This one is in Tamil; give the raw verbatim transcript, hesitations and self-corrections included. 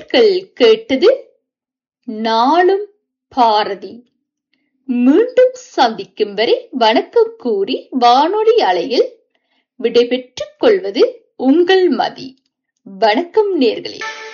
நேர்கள் கேட்டது நாளும் பாரதி. மீண்டும் சந்திக்கும் வரை வணக்கம் கூறி வானொலி அலையில் விடைபெற்றுக் கொள்வது உங்கள் மதி. வணக்கம் நேர்களே.